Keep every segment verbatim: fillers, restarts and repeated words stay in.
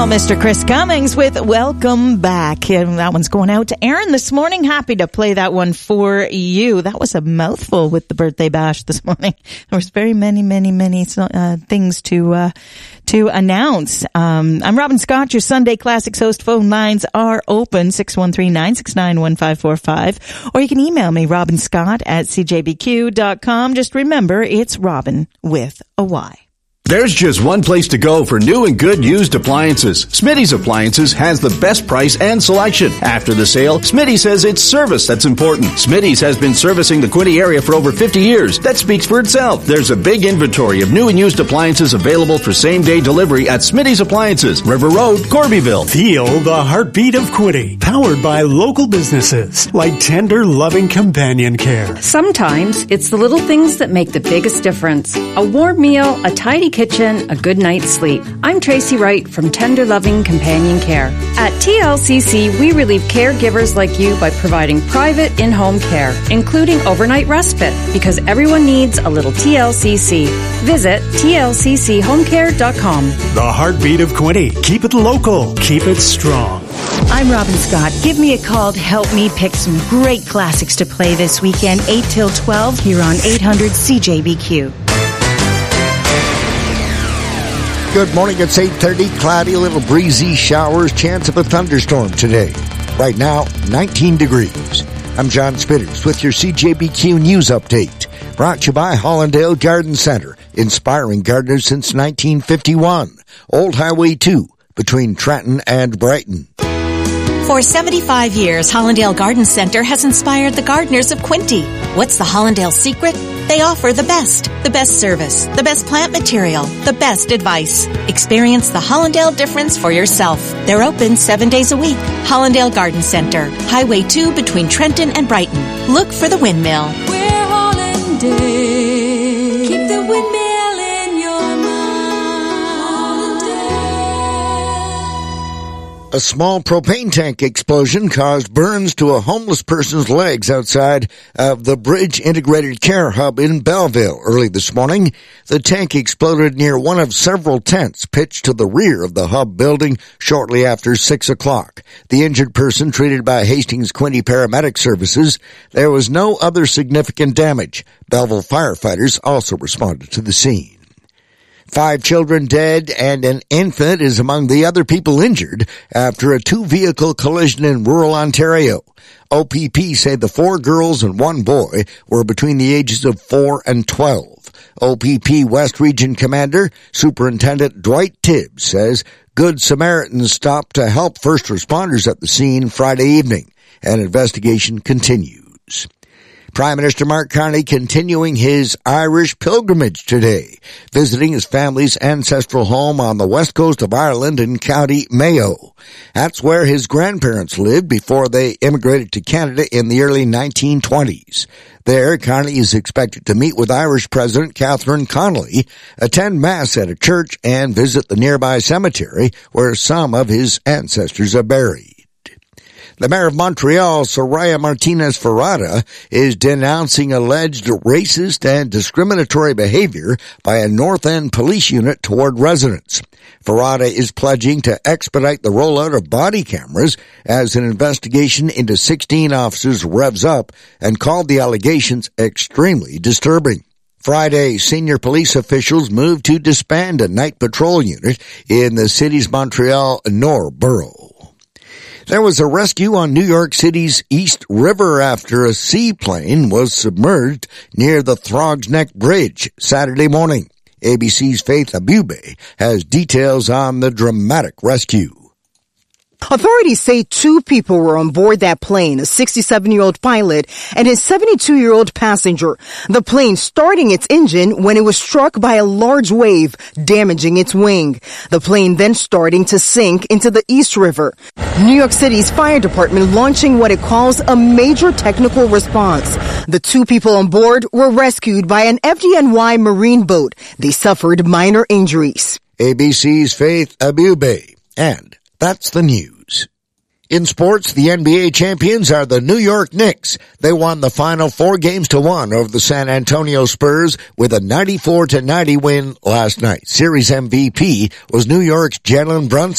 Mister Chris Cummings with Welcome Back. And that one's going out to Aaron this morning. Happy to play that one for you. That was a mouthful with the birthday bash this morning. There was very many, many, many uh, things to uh, to announce. Um, I'm Robin Scott, your Sunday Classics host. Phone lines are open, six one three, nine six nine, one five four five. Or you can email me, robin scott at c j b q dot com. Just remember, it's Robin with a Y. There's just one place to go for new and good used appliances. Smitty's Appliances has the best price and selection. After the sale, Smitty says it's service that's important. Smitty's has been servicing the Quinte area for over fifty years. That speaks for itself. There's a big inventory of new and used appliances available for same-day delivery at Smitty's Appliances, River Road, Corbyville. Feel the heartbeat of Quinte, powered by local businesses like tender, loving companion care. Sometimes it's the little things that make the biggest difference. A warm meal, a tidy kitchen, a good night's sleep. I'm Tracy Wright from Tender Loving Companion Care. At T L C C, we relieve caregivers like you by providing private in-home care, including overnight respite, because everyone needs a little T L C C. Visit T L C C home care dot com. The heartbeat of Quinte. Keep it local. Keep it strong. I'm Robin Scott. Give me a call to help me pick some great classics to play this weekend, eight till twelve, here on eight hundred C J B Q. Good morning. It's eight thirty. Cloudy, a little breezy, showers, chance of a thunderstorm today. Right now, nineteen degrees. I'm John Spitters with your C J B Q News Update. Brought to you by Hollandale Garden Center, inspiring gardeners since nineteen fifty-one. Old Highway two, between Trenton and Brighton. For seventy-five years, Hollandale Garden Center has inspired the gardeners of Quinte. What's the Hollandale secret? They offer the best, the best service, the best plant material, the best advice. Experience the Hollandale difference for yourself. They're open seven days a week. Hollandale Garden Center, Highway two between Trenton and Brighton. Look for the windmill. We're Hollandale. Keep the windmill in your mind. Hollandale. A small propane tank explosion caused burns to a homeless person's legs outside of the Bridge Integrated Care Hub in Belleville early this morning. The tank exploded near one of several tents pitched to the rear of the hub building shortly after six o'clock. The injured person treated by Hastings Quinte Paramedic Services. There was no other significant damage. Belleville firefighters also responded to the scene. Five children dead and an infant is among the other people injured after a two-vehicle collision in rural Ontario. O P P say the four girls and one boy were between the ages of four and twelve. O P P West Region Commander Superintendent Dwight Tibbs says Good Samaritans stopped to help first responders at the scene Friday evening. An investigation continues. Prime Minister Mark Carney continuing his Irish pilgrimage today, visiting his family's ancestral home on the west coast of Ireland in County Mayo. That's where his grandparents lived before they immigrated to Canada in the early nineteen twenties. There, Carney is expected to meet with Irish President Catherine Connolly, attend Mass at a church, and visit the nearby cemetery where some of his ancestors are buried. The mayor of Montreal, Soraya Martinez-Ferrada, is denouncing alleged racist and discriminatory behavior by a North End police unit toward residents. Ferrada is pledging to expedite the rollout of body cameras as an investigation into sixteen officers revs up and called the allegations extremely disturbing. Friday, senior police officials moved to disband a night patrol unit in the city's Montreal Nord borough. There was a rescue on New York City's East River after a seaplane was submerged near the Throgs Neck Bridge Saturday morning. A B C's Faith Abube has details on the dramatic rescue. Authorities say two people were on board that plane, a sixty-seven-year-old pilot and his seventy-two-year-old passenger. The plane starting its engine when it was struck by a large wave, damaging its wing. The plane then starting to sink into the East River. New York City's fire department launching what it calls a major technical response. The two people on board were rescued by an F D N Y marine boat. They suffered minor injuries. A B C's Faith Abube. And that's the news. In sports, the N B A champions are the New York Knicks. They won the final four games to one over the San Antonio Spurs with a ninety-four to ninety win last night. Series M V P was New York's Jalen Brunson.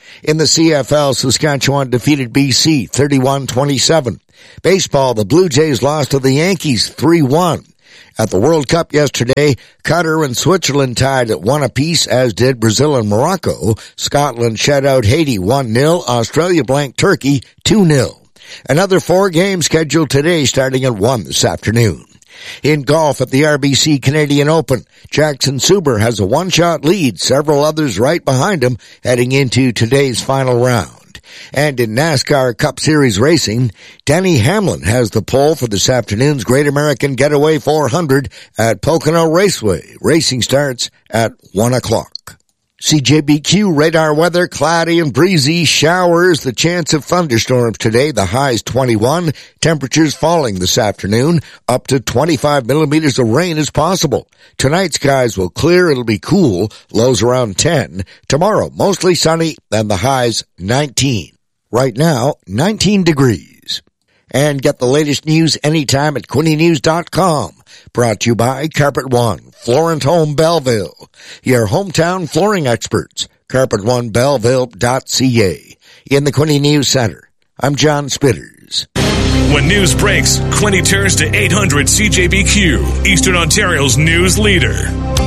In the C F L, Saskatchewan defeated B C thirty-one twenty-seven. Baseball, the Blue Jays lost to the Yankees three one. At the World Cup yesterday, Qatar and Switzerland tied at one apiece, as did Brazil and Morocco. Scotland shut out Haiti one nil. Australia blanked Turkey two nil. Another four games scheduled today starting at one this afternoon. In golf at the R B C Canadian Open, Jackson Suber has a one-shot lead, several others right behind him heading into today's final round. And in NASCAR Cup Series racing, Denny Hamlin has the pole for this afternoon's Great American Getaway four hundred at Pocono Raceway. Racing starts at one o'clock. C J B Q radar weather, cloudy and breezy, showers, the chance of thunderstorms today, the highs twenty-one, temperatures falling this afternoon, up to twenty-five millimeters of rain is possible. Tonight skies will clear, it'll be cool, lows around ten. Tomorrow, mostly sunny, and the highs nineteen. Right now, nineteen degrees. And get the latest news anytime at Quinte News dot com. Brought to you by Carpet One, Florent Home Belleville, your hometown flooring experts. Carpet One Belleville dot C A. In the Quinte News Center, I'm John Spitters. When news breaks, Quinte turns to eight hundred C J B Q, Eastern Ontario's news leader.